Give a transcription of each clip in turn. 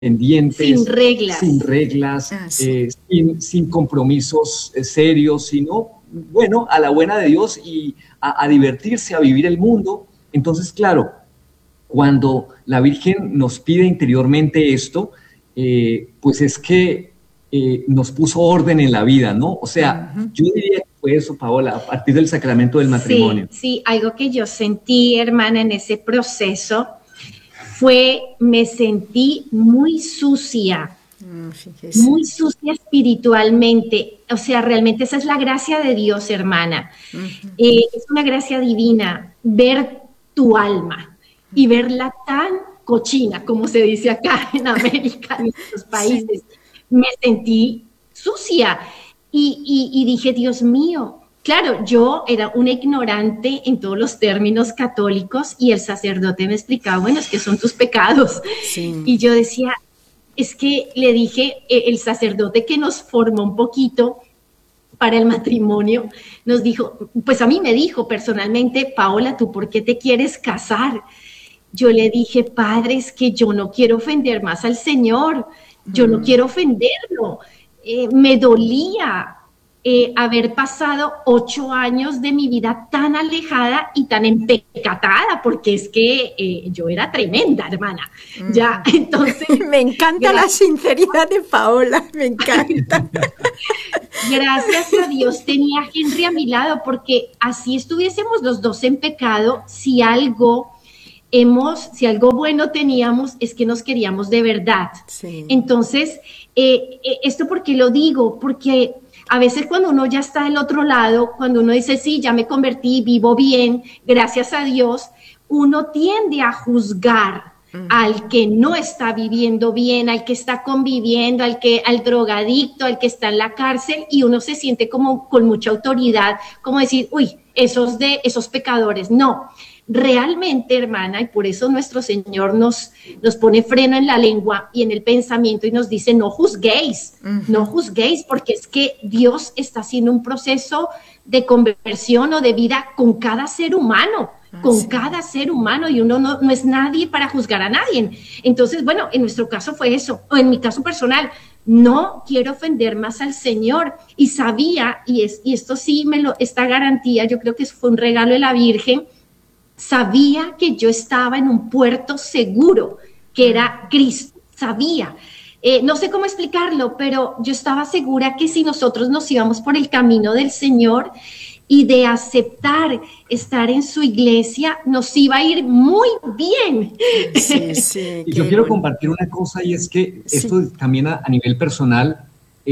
Sin pendientes, sin reglas. reglas, Sí. sin compromisos serios, sino, bueno, a la buena de Dios y a divertirse, a vivir el mundo. Entonces, claro, cuando la Virgen nos pide interiormente esto, pues es que nos puso orden en la vida, ¿no? O sea, Ujú. yo diría que fue eso, Paola, a partir del sacramento del Sí, matrimonio. sí, algo que yo sentí, hermana, en ese proceso fue, me sentí Fíjese. muy sucia espiritualmente. O sea, realmente esa es la gracia de Dios, hermana. Ujú. Es una gracia divina ver tu alma y verla tan cochina, como se dice acá en América, en nuestros Sí. países. Me sentí sucia y dije, Dios mío, claro, yo era una ignorante en todos los términos católicos y el sacerdote me explicaba, bueno, es que son tus pecados. Sí. Y yo decía, es que le dije, el sacerdote que nos formó un poquito para el matrimonio, nos dijo, pues a mí me dijo personalmente, Paola, ¿tú por qué te quieres casar? Yo le dije, padre, es que yo no quiero ofender más al Señor, yo no quiero ofenderlo. Me dolía haber pasado 8 años de mi vida tan alejada y tan empecatada, porque es que yo era tremenda, hermana. Ya, entonces, Me encanta la gracias, sinceridad de Paola, me encanta. gracias a Dios tenía a Henry a mi lado, porque así estuviésemos los dos en pecado, si algo bueno teníamos, es que nos queríamos de verdad. Sí. Entonces, esto porque lo digo, porque a veces cuando uno ya está del otro lado, cuando uno dice, sí, ya me convertí, vivo bien, gracias a Dios, uno tiende a juzgar al que no está viviendo bien, al que está conviviendo, al drogadicto, al que está en la cárcel, y uno se siente como con mucha autoridad, como decir, uy, esos pecadores. No, realmente, hermana, y por eso nuestro Señor nos pone freno en la lengua y en el pensamiento y nos dice, no juzguéis, no juzguéis, porque es que Dios está haciendo un proceso de conversión o de vida con cada ser humano, con Sí. cada ser humano, y uno no es nadie para juzgar a nadie. Entonces, bueno, en nuestro caso fue eso, o en mi caso personal, no quiero ofender más al Señor, y sabía, y esto sí esta garantía, yo creo que fue un regalo de la Virgen, sabía que yo estaba en un puerto seguro, que era Cristo, sabía. No sé cómo explicarlo, pero yo estaba segura que si nosotros nos íbamos por el camino del Señor y de aceptar estar en su iglesia, nos iba a ir muy bien. Sí, sí, Y yo qué quiero bonito. compartir una cosa y es que Sí. esto también a nivel personal,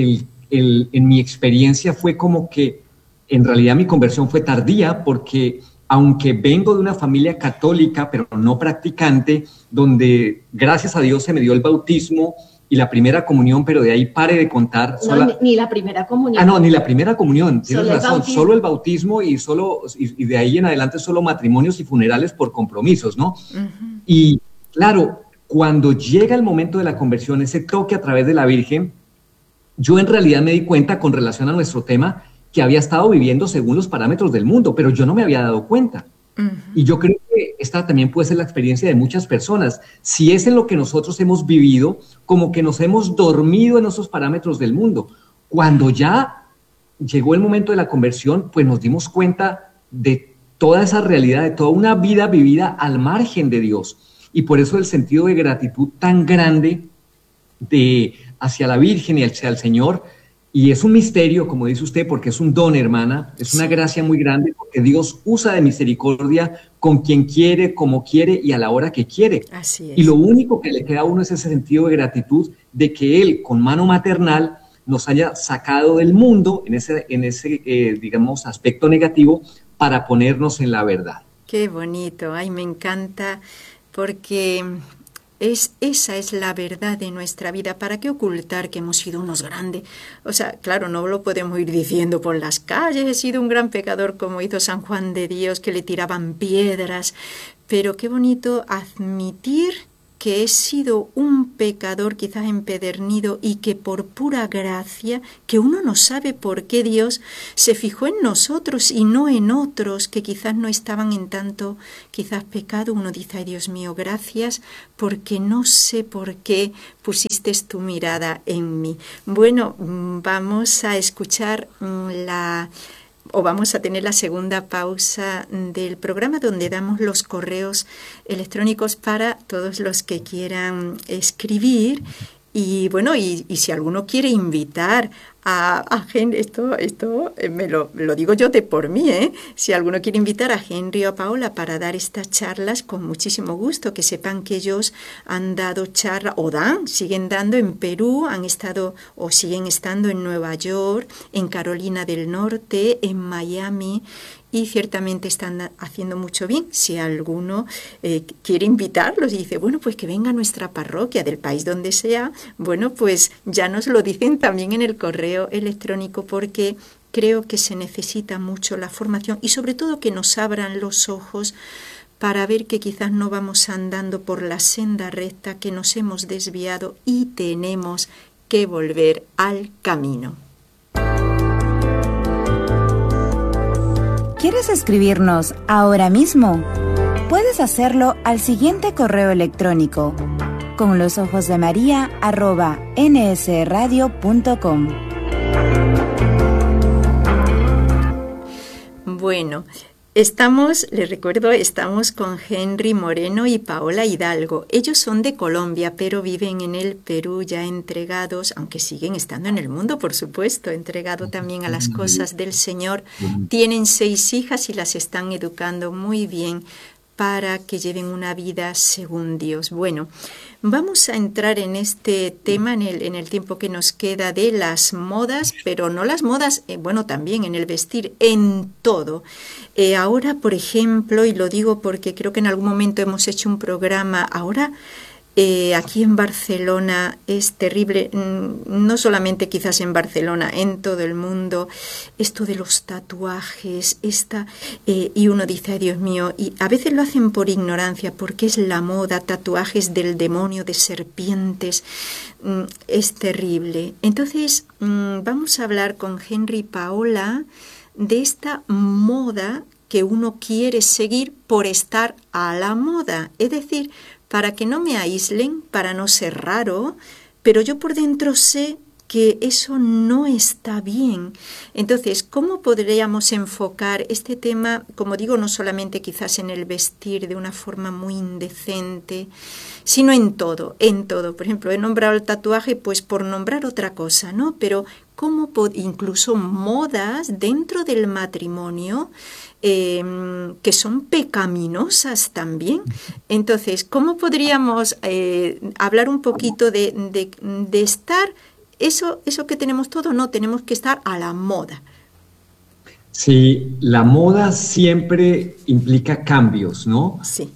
en mi experiencia fue como que en realidad mi conversión fue tardía porque aunque vengo de una familia católica, pero no practicante, donde gracias a Dios se me dio el bautismo y la primera comunión, pero de ahí pare de contar. No, ni la primera comunión. No, ni la primera comunión, tienes Solo razón, solo el bautismo y de ahí en adelante solo matrimonios y funerales por compromisos, ¿no? Ujú. Y claro, cuando llega el momento de la conversión, ese toque a través de la Virgen, yo en realidad me di cuenta con relación a nuestro tema que había estado viviendo según los parámetros del mundo, pero yo no me había dado cuenta. Y yo creo que esta también puede ser la experiencia de muchas personas. Si es en lo que nosotros hemos vivido, como que nos hemos dormido en esos parámetros del mundo. Cuando ya llegó el momento de la conversión, pues nos dimos cuenta de toda esa realidad, de toda una vida vivida al margen de Dios. Y por eso el sentido de gratitud tan grande hacia la Virgen y hacia el Señor. Y es un misterio, como dice usted, porque es un don, hermana, es una gracia muy grande, porque Dios usa de misericordia con quien quiere, como quiere y a la hora que quiere. Así Y es. lo único que le queda a uno es ese sentido de gratitud de que Él, con mano maternal, nos haya sacado del mundo en ese digamos, aspecto negativo para ponernos en la verdad. Qué bonito, ay, me encanta, porque esa es la verdad de nuestra vida. ¿Para qué ocultar que hemos sido unos grandes? O sea, claro, no lo podemos ir diciendo por las calles, he sido un gran pecador como hizo San Juan de Dios, que le tiraban piedras, pero qué bonito admitir que he sido un pecador quizás empedernido y que por pura gracia, que uno no sabe por qué Dios se fijó en nosotros y no en otros que quizás no estaban en tanto quizás pecado, uno dice, ay Dios mío, gracias porque no sé por qué pusiste tu mirada en mí. Bueno, vamos a escuchar vamos a tener la segunda pausa del programa donde damos los correos electrónicos para todos los que quieran escribir. Y bueno, y si alguno quiere invitar a Henry, esto me lo digo yo de por mí, ¿eh? Si alguno quiere invitar a Henry o a Paola para dar estas charlas, con muchísimo gusto, que sepan que ellos han dado charlas, siguen dando en Perú, han estado o siguen estando en Nueva York, en Carolina del Norte, en Miami, y ciertamente están haciendo mucho bien. Si alguno quiere invitarlos y dice, bueno, pues que venga a nuestra parroquia del país donde sea, bueno, pues ya nos lo dicen también en el correo electrónico, porque creo que se necesita mucho la formación y sobre todo que nos abran los ojos para ver que quizás no vamos andando por la senda recta, que nos hemos desviado y tenemos que volver al camino. ¿Quieres escribirnos ahora mismo? Puedes hacerlo al siguiente correo electrónico: conlosojosdemaria@nsradio.com. Bueno, les recuerdo, estamos con Henry Moreno y Paola Hidalgo. Ellos son de Colombia, pero viven en el Perú, ya entregados, aunque siguen estando en el mundo, por supuesto, entregados también a las cosas del Señor. Tienen 6 hijas y las están educando muy bien para que lleven una vida según Dios. Bueno, vamos a entrar en este tema en el tiempo que nos queda de las modas, pero no las modas, también en el vestir, en todo. Ahora, por ejemplo, y lo digo porque creo que en algún momento hemos hecho un programa, ahora aquí en Barcelona es terrible, no solamente quizás en Barcelona, en todo el mundo, esto de los tatuajes, y uno dice, ay Dios mío, y a veces lo hacen por ignorancia, porque es la moda, tatuajes del demonio, de serpientes, es terrible. Entonces, vamos a hablar con Henry y Paola de esta moda que uno quiere seguir por estar a la moda, es decir, para que no me aíslen, para no ser raro, pero yo por dentro sé que eso no está bien. Entonces, ¿cómo podríamos enfocar este tema, como digo, no solamente quizás en el vestir de una forma muy indecente, sino en todo, en todo? Por ejemplo, he nombrado el tatuaje pues por nombrar otra cosa, ¿no? Pero cómo incluso modas dentro del matrimonio que son pecaminosas también. Entonces, ¿cómo podríamos hablar un poquito de estar, eso que tenemos todo, no, tenemos que estar a la moda? Sí, la moda siempre implica cambios, ¿no? Sí.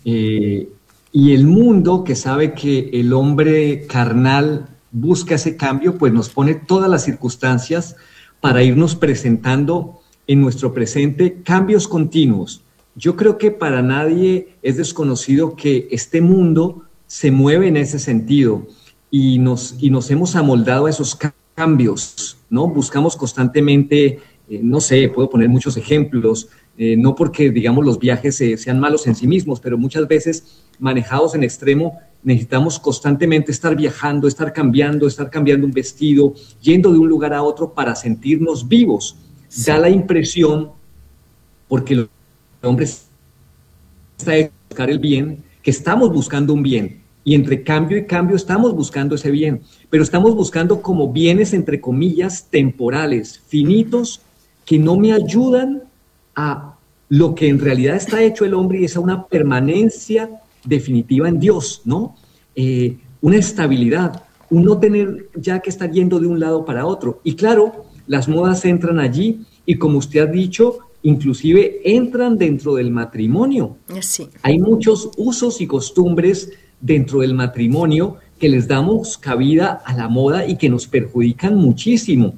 Y el mundo, que sabe que el hombre carnal busca ese cambio, pues nos pone todas las circunstancias para irnos presentando en nuestro presente cambios continuos. Yo creo que para nadie es desconocido que este mundo se mueve en ese sentido y nos hemos amoldado a esos cambios, ¿no? Buscamos constantemente, no sé, puedo poner muchos ejemplos, no porque, digamos, los viajes sean malos en sí mismos, pero muchas veces manejados en extremo, necesitamos constantemente estar viajando, estar cambiando un vestido, yendo de un lugar a otro para sentirnos vivos. Sí. Da la impresión, porque el hombre está hecho para buscar el bien, que estamos buscando un bien, y entre cambio y cambio estamos buscando ese bien, pero estamos buscando como bienes, entre comillas, temporales, finitos, que no me ayudan a lo que en realidad está hecho el hombre, y es a una permanencia definitiva en Dios, ¿no? Una estabilidad, un no tener ya que estar yendo de un lado para otro. Y claro, las modas entran allí y, como usted ha dicho, inclusive entran dentro del matrimonio. Sí. Hay muchos usos y costumbres dentro del matrimonio que les damos cabida a la moda y que nos perjudican muchísimo.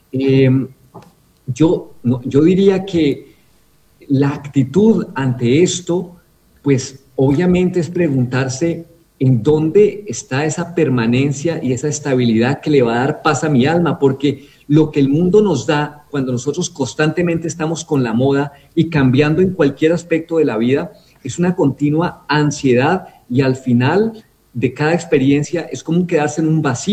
Yo diría que la actitud ante esto, pues obviamente es preguntarse ¿en dónde está esa permanencia y esa estabilidad que le va a dar paz a mi alma? Porque lo que el mundo nos da cuando nosotros constantemente estamos con la moda y cambiando en cualquier aspecto de la vida es una continua ansiedad y al final de cada experiencia es como quedarse en un vacío.